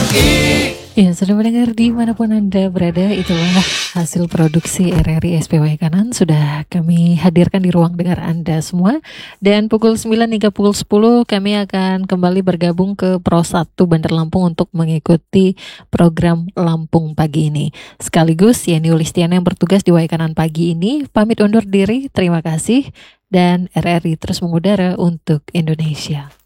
Ya, sudah mendengar dimanapun Anda berada, itulah hasil produksi RRI SPWI Kanan sudah kami hadirkan di ruang dengar Anda semua. Dan pukul 9 hingga pukul 10 kami akan kembali bergabung ke Pro 1 Bandar Lampung untuk mengikuti program Lampung Pagi ini. Sekaligus Yeni Ulistiana yang bertugas di WAI Kanan pagi ini pamit undur diri, terima kasih, dan RRI terus mengudara untuk Indonesia.